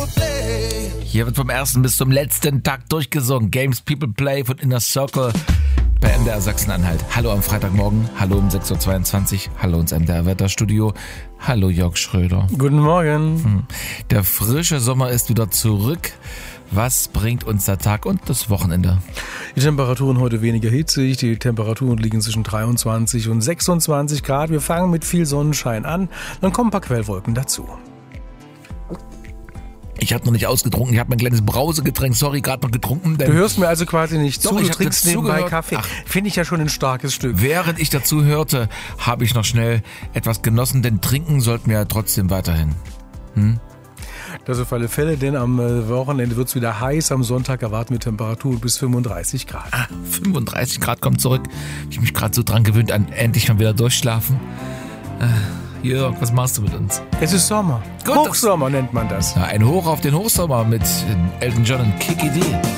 Hier wird vom ersten bis zum letzten Tag durchgesungen. Games People Play von Inner Circle bei MDR Sachsen-Anhalt. Hallo am Freitagmorgen, hallo um 6.22 Uhr, hallo ins MDR Wetterstudio, hallo Jörg Schröder. Guten Morgen. Der frische Sommer ist wieder zurück. Was bringt uns der Tag und das Wochenende? Die Temperaturen heute weniger hitzig. Die Temperaturen liegen zwischen 23 und 26 Grad. Wir fangen mit viel Sonnenschein an. Dann kommen ein paar Quellwolken dazu. Ich habe noch nicht ausgetrunken, ich habe mein kleines Brausegetränk, gerade noch getrunken. Du hörst mir also quasi nicht Doch, zu, ich du hab trinkst dazu nebenbei gehört. Kaffee. Finde ich ja schon ein starkes Stück. Während ich dazu hörte, habe ich noch schnell etwas genossen, denn trinken sollten wir ja trotzdem weiterhin. Das auf alle Fälle, denn am Wochenende wird es wieder heiß. Am Sonntag erwarten wir Temperaturen bis 35 Grad. 35 Grad kommt zurück. Ich mich gerade so dran gewöhnt an endlich mal wieder durchschlafen. Jörg, was machst du mit uns? Es ist Sommer. Gut, Hochsommer nennt man das. Ja, ein Hoch auf den Hochsommer mit Elton John und Kiki D.